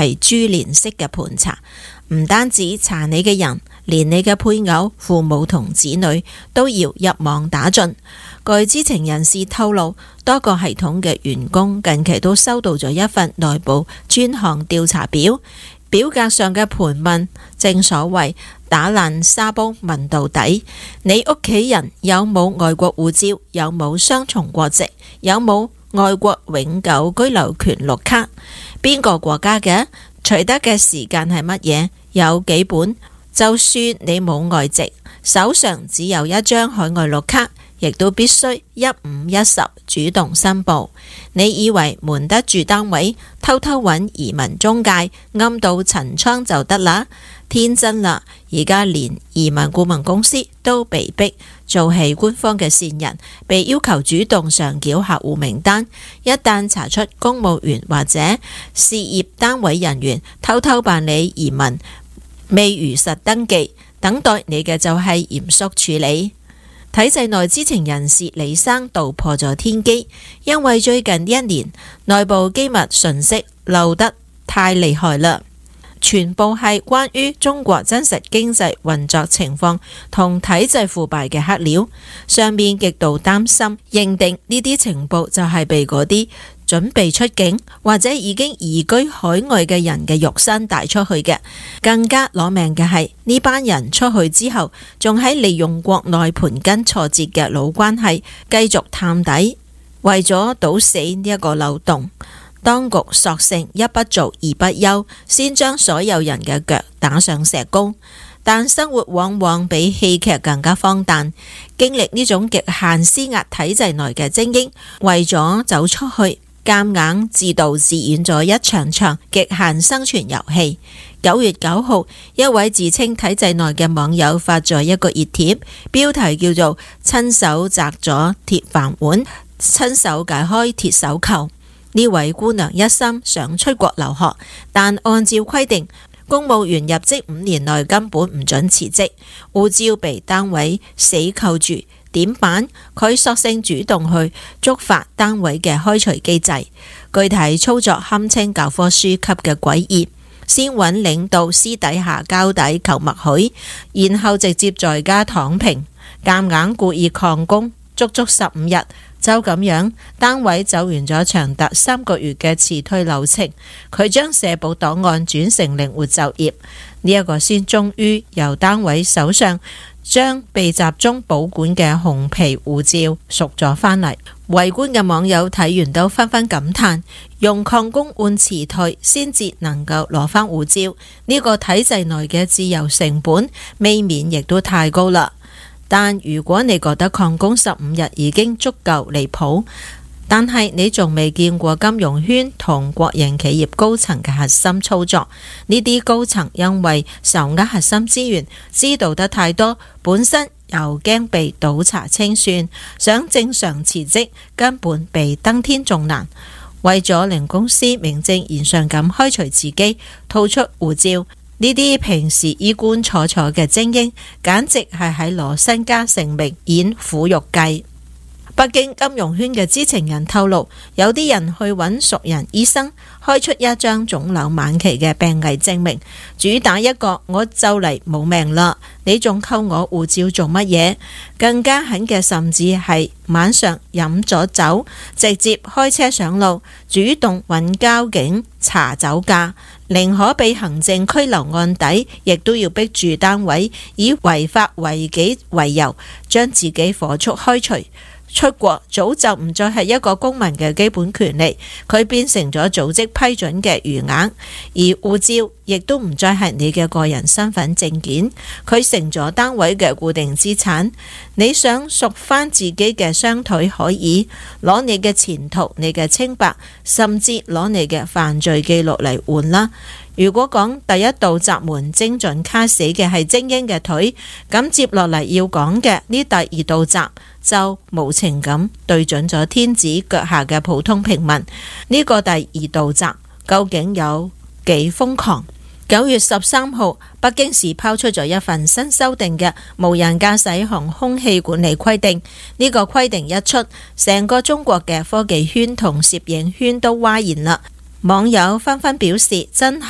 係株連式嘅盤查，唔單止查你嘅人，連你嘅配偶、父母同子女都要入網打盡。據知情人士透露，多個系統嘅員工近期都收到咗一份內部專項調查表，表格上嘅盤問正所謂打爛沙煲問到底，你屋企人有冇外國護照，有冇雙重國籍，有冇外國永久居留權綠卡，邊個國家嘅，取得嘅時間係乜嘢，有幾本，就算你冇外籍，手上只有一張海外綠卡，亦都必須1510主動申報。你以為瞞得住單位，偷偷揾移民中介暗度陳倉就得啦？天真啦！而家連移民顧問公司都被逼做起官方嘅線人，被要求主動上繳客戶名單。一旦查出公務員或者事業單位人員偷偷辦理移民，未如實登記，等待你嘅就係嚴肅處理。體制內知情人士李生道破咗天機，因為最近一年內部機密信息漏得太厲害啦，全部係關於中國真實經濟運作情況同體制腐敗嘅黑料。上面極度擔心，認定呢啲情報就係被嗰啲準備出境或者已經移居海外嘅人嘅肉身帶出去嘅。更加攞命嘅係呢班人出去之後，仲喺利用國內盤根錯節嘅老關係繼續探底。為咗堵死呢一個漏洞，當局索性一不做二不休，先將所有人嘅腳打上石膏。但生活往往比戲劇更加荒誕，經歷呢種極限施壓體制內嘅精英，為咗走出去，夾硬自導自演咗一場場極限生存遊戲。9月9號，一位自稱體制內嘅網友發咗一個熱帖，標題叫做親手摘咗鐵飯碗，親手解開鐵手扣。呢位姑娘一心想出國留學，但按照規定，公務員入職5年內根本唔准辭職，護照被單位死扣住，點辦？佢索性主動去觸發單位嘅開除機制，具體操作堪稱教科書級嘅詭異。先揾領導私底下交底求默許，然後直接在家躺平，夾硬故意曠工，足足15日。就咁樣，單位走完咗長達3個月嘅辭退流程，佢將社保檔案轉成靈活就業，呢一個先終於由單位手上將被集中保管嘅紅皮護照贖咗返嚟。圍觀嘅網友睇完都紛紛感嘆，用曠工換辭退先至能夠攞返護照，呢個體制內嘅自由成本未免亦都太高啦。但如果你覺得曠工15日已經足夠離譜，但係你仲未見過金融圈同國營企業高層嘅核心操作，呢啲高層因為受握核心資源，知道得太多，本身又驚被倒查清算，想正常辭職根本比登天仲難。為咗令公司名正言順咁開除自己，吐出護照，呢啲平時衣冠楚楚嘅精英，簡直係喺攞身家性命演苦肉計。北京金融圈嘅知情人透露，有啲人去揾熟人醫生，開出一張腫瘤晚期嘅病危證明，主打一個我就嚟冇命啦，你仲扣我護照做乜嘢？更加狠嘅甚至係晚上飲咗酒，直接開車上路，主動揾交警查酒駕，寧可被行政拘留案底，亦都要逼住單位以違法違紀為由，將自己火速開除。出國早就唔再係一個公民嘅基本權利，佢變成咗組織批准嘅餘額，而護照亦都唔再係你嘅個人身份證件，佢成咗單位嘅固定資產。你想贖翻自己嘅雙腿可以，攞你嘅前途、你嘅清白，甚至攞你嘅犯罪記錄嚟換啦。如果講第一道閘門精準卡死嘅係精英嘅腿，咁接落嚟要講嘅呢第二道閘就無情咁對準咗天子腳下嘅普通平民。呢個第二道閘究竟有幾瘋狂？9月13號，北京市拋出咗一份新修訂嘅無人駕駛航空器管理規定。呢個規定一出，成個中國嘅科技圈同攝影圈都嘩然啦。網友紛紛表示真